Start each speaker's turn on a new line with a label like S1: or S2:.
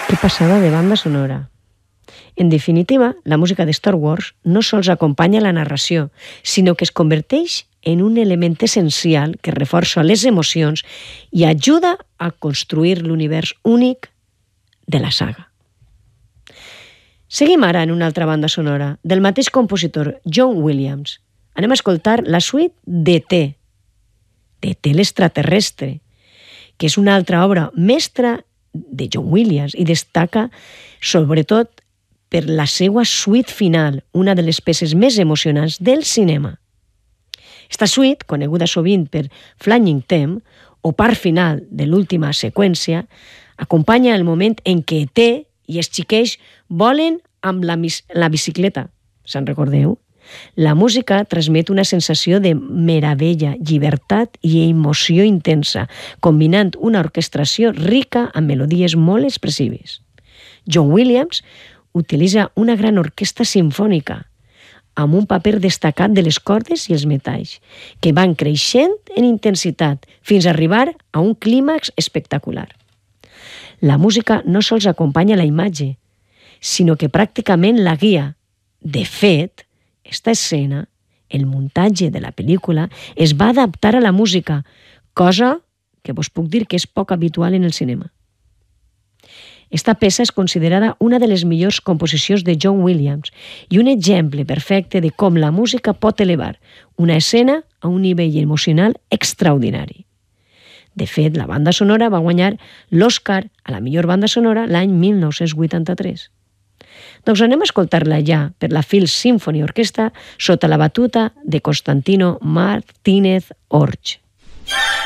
S1: Qué passada de banda sonora. En definitiva, la música de Star Wars no sols acompanya la narració, sinó que es converteix en un element essencial que reforça les emocions i ajuda a construir l'univers únic de la saga. Seguim ara en una altra banda sonora, del mateix compositor, John Williams. Anem a escoltar la suite d'E.T., d'E.T. l'extraterrestre, que és una altra obra mestra de John Williams i destaca sobretot per la seva suite final, una de les peces més emocionants del cinema. Esta suite, coneguda sovint per Flying Theme, o part final de l'última seqüència, acompanya el moment en què E.T. i els xiquets volen amb la bicicleta. Se'n recordeu? La música transmet una sensació de meravella, llibertat i emoció intensa, combinant una orquestració rica amb melodies molt expressives. John Williams utilitza una gran orquestra simfònica, amb un paper destacat de les cordes i els metalls, que van creixent en intensitat fins a arribar a un clímax espectacular. La música no sols acompanya la imatge, sinó que pràcticament la guia. De fet, esta escena, el muntatge de la pel·lícula, es va adaptar a la música, cosa que vos puc dir que és poc habitual en el cinema. Esta peça és considerada una de les millors composicions de John Williams i un exemple perfecte de com la música pot elevar una escena a un nivell emocional extraordinari. De fet, la banda sonora va guanyar l'Oscar a la millor banda sonora l'any 1983. Doncs anem a escoltar-la ja per la Phil Symphony Orchestra sota la batuta de Constantino Martínez Orch.